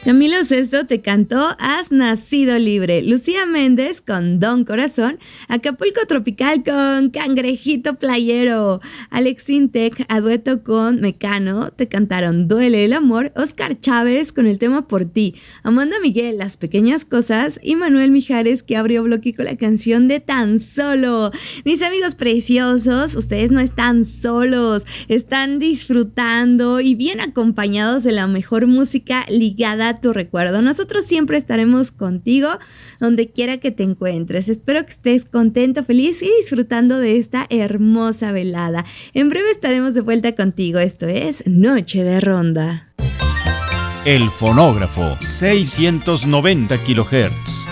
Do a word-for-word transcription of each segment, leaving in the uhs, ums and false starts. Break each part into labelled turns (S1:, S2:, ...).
S1: Camilo Sesto te cantó Has nacido libre, Lucía Méndez con Don Corazón, Acapulco Tropical con Cangrejito Playero, Alex Intec a dueto con Mecano te cantaron Duele el amor, Oscar Chávez con el tema Por ti, Amanda Miguel Las pequeñas cosas y Manuel Mijares que abrió bloque con la canción de Tan Solo. Mis amigos preciosos, ustedes no están solos, están disfrutando y bien acompañados de la mejor música ligada a tu recuerdo. Nosotros siempre estaremos contigo donde quiera que te encuentres. Espero que estés contento, feliz y disfrutando de esta hermosa velada. En breve estaremos de vuelta contigo. Esto es Noche de Ronda.
S2: El fonógrafo, seiscientos noventa kilohertz.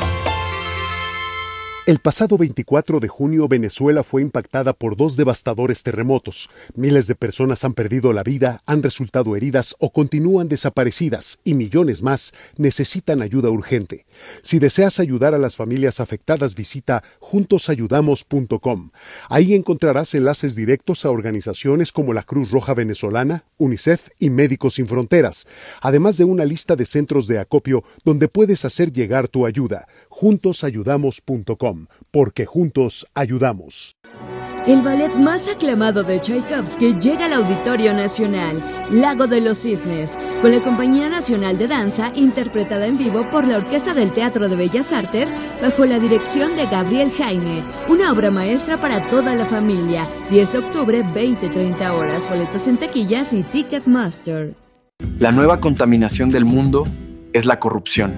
S3: El pasado veinticuatro de junio, Venezuela fue impactada por dos devastadores terremotos. Miles de personas han perdido la vida, han resultado heridas o continúan desaparecidas y millones más necesitan ayuda urgente. Si deseas ayudar a las familias afectadas, visita juntos ayudamos punto com. Ahí encontrarás enlaces directos a organizaciones como la Cruz Roja Venezolana, UNICEF y Médicos Sin Fronteras, además de una lista de centros de acopio donde puedes hacer llegar tu ayuda. juntos ayudamos punto com. Porque juntos ayudamos.
S4: El ballet más aclamado de Tchaikovsky llega al Auditorio Nacional, Lago de los Cisnes, con la Compañía Nacional de Danza, interpretada en vivo por la Orquesta del Teatro de Bellas Artes, bajo la dirección de Gabriel Jaime. Una obra maestra para toda la familia. diez de octubre, veinte treinta horas. Boletos en taquillas y Ticketmaster.
S5: La nueva contaminación del mundo es la corrupción.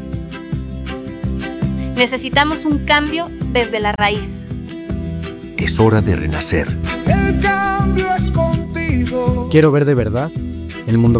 S6: Necesitamos un cambio desde la raíz.
S7: Es hora de renacer.
S8: El cambio es contigo.
S9: Quiero ver de verdad el mundo